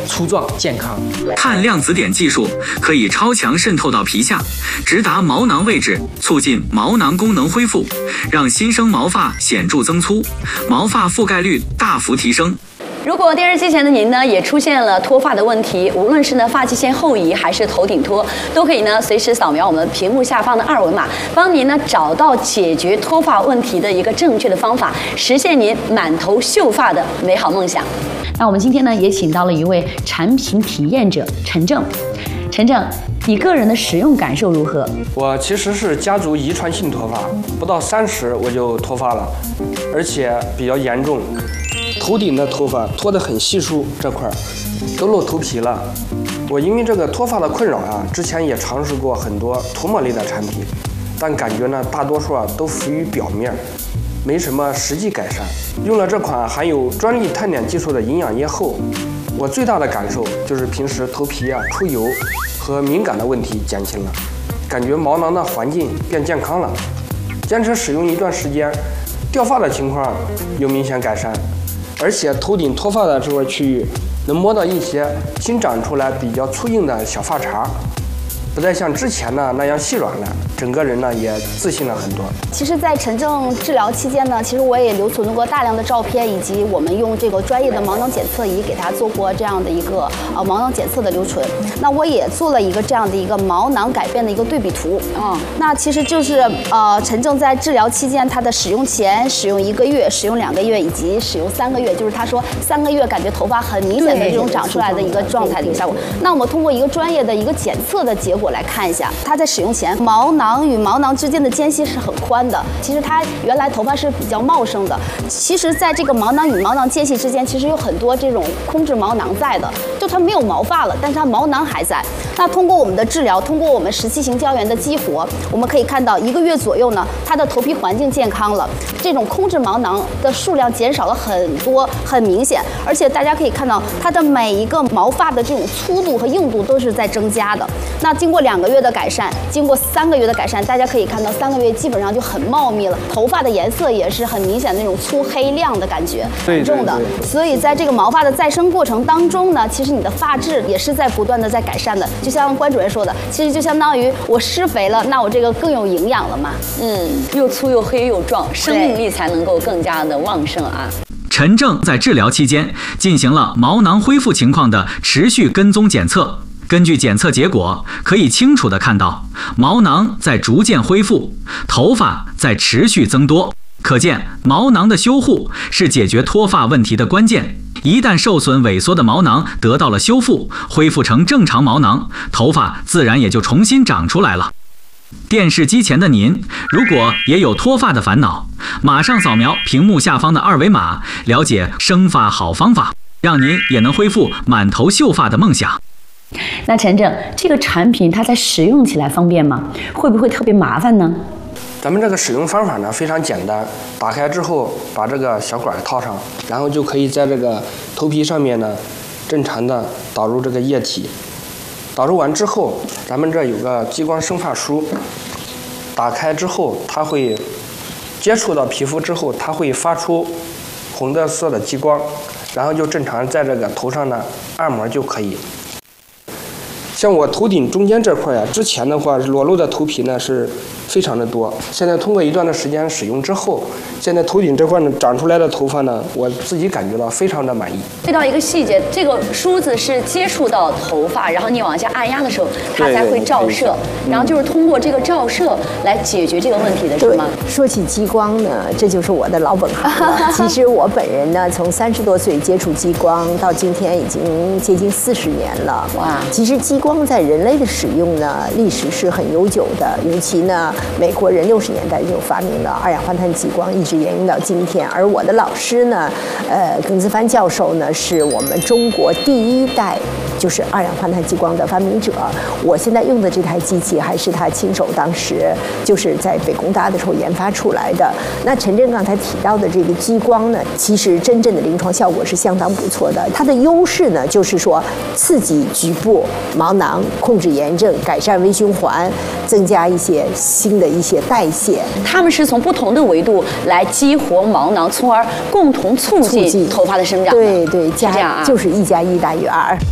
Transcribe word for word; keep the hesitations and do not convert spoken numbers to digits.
粗壮健康。 碳量子点技术可以超强渗透到皮下，直达毛囊位置，促进毛囊功能恢复，让新生毛发显著增粗，毛发覆盖率大幅提升。 如果电视机前的您呢也出现了脱发的问题，无论是呢发际线后移还是头顶脱，都可以呢随时扫描我们屏幕下方的二维码，帮您呢找到解决脱发问题的一个正确的方法，实现您满头秀发的美好梦想。那我们今天呢也请到了一位产品体验者陈正，陈正，你个人的使用感受如何？ 我其实是家族遗传性脱发，不到三十我就脱发了，而且比较严重。头顶的头发脱得很稀疏，这块都露头皮了。我因为这个脱发的困扰啊，之前也尝试过很多涂抹类的产品，但感觉呢，大多数啊都浮于表面，没什么实际改善。用了这款含有专利碳点技术的营养液后，我最大的感受就是平时头皮啊出油和敏感的问题减轻了，感觉毛囊的环境变健康了。坚持使用一段时间，掉发的情况有明显改善。而且头顶脱发的这块区域能摸到一些新长出来比较粗硬的小发茬，不再像之前呢那样细软了，整个人呢也自信了很多。 其实，在陈正治疗期间呢，其实我也留存过大量的照片，以及我们用这个专业的毛囊检测仪给他做过这样的一个呃毛囊检测的留存。那我也做了一个这样的一个毛囊改变的一个对比图。嗯，那其实就是呃陈正在治疗期间他的使用前、使用一个月、使用两个月以及使用三个月，就是他说三个月感觉头发很明显的这种长出来的一个状态的一个效果。那我们通过一个专业的一个检测的结果来看一下，他在使用前毛囊与毛囊之间的间隙是很宽的，其实他原来头发是比较茂盛的。其实在这个毛囊与毛囊间隙之间，其实有很多这种空置毛囊在的，就它没有毛发了，但是它毛囊还在。那通过我们的治疗，通过我们十七型胶原的激活，我们可以看到一个月左右呢，它的头皮环境健康了，这种空置毛囊的数量减少了很多，很明显。而且大家可以看到它的每一个毛发的这种粗度和硬度都是在增加的。那经过两个月的改善，经过三个月的改善，大家可以看到三个月基本上就很茂密了，头发的颜色也是很明显的那种粗黑亮的感觉，很重的。所以在这个毛发的再生过程当中呢，其实你的发质也是在不断的在改善的。就像关主任说的，其实就相当于我施肥了，那我这个更有营养了嘛。嗯，又粗又黑又壮，生命力才能够更加的旺盛啊。 陈正在治疗期间进行了毛囊恢复情况的持续跟踪检测。根据检测结果，可以清楚地看到毛囊在逐渐恢复，头发在持续增多。可见，毛囊的修护是解决脱发问题的关键。一旦受损萎缩的毛囊得到了修复，恢复成正常毛囊，头发自然也就重新长出来了。电视机前的您，如果也有脱发的烦恼，马上扫描屏幕下方的二维码，了解生发好方法，让您也能恢复满头秀发的梦想。 那陈正，这个产品它在使用起来方便吗？会不会特别麻烦呢？ 咱们这个使用方法呢非常简单，打开之后把这个小管套上，然后就可以在这个头皮上面呢正常的导入这个液体。导入完之后，咱们这有个激光生发梳，打开之后它会接触到皮肤之后，它会发出红的色的激光，然后就正常在这个头上呢按摩就可以。像我头顶中间这块呀、啊，之前的话裸露的头皮呢是非常的多，现在通过一段的时间使用之后，现在头顶这块呢长出来的头发呢，我自己感觉到非常的满意。 注意到一个细节，这个梳子是接触到头发，然后你往下按压的时候，它才会照射，然后就是通过这个照射来解决这个问题的，是吗？ 说起激光呢，这就是我的老本行了。其实我本人呢，从三十多岁接触激光到今天已经接近四十年了。哇！其实激光在人类的使用呢，历史是很悠久的，尤其呢。美国人六十年代就发明了二氧化碳激光，一直沿用到今天。而我的老师呢，呃，耿自帆教授呢，是我们中国第一代就是二氧化碳激光的发明者。我现在用的这台机器还是他亲手当时就是在北工大的时候研发出来的。那陈正刚才提到的这个激光呢，其实真正的临床效果是相当不错的。它的优势呢，就是说刺激局部毛囊，控制炎症，改善微循环，增加一些新的一些代谢。 他们是从不同的维度来激活毛囊，从而共同促进头发的生长。 对对， 加、啊、 就是一加一大于二。